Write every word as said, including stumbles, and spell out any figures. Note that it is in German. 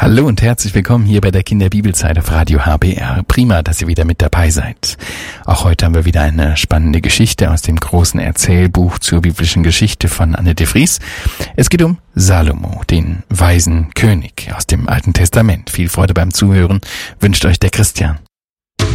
Hallo und herzlich willkommen hier bei der Kinderbibelzeit auf Radio H B R. Prima, dass ihr wieder mit dabei seid. Auch heute haben wir wieder eine spannende Geschichte aus dem großen Erzählbuch zur biblischen Geschichte von Anne de Vries. Es geht um Salomo, den weisen König aus dem Alten Testament. Viel Freude beim Zuhören wünscht euch der Christian.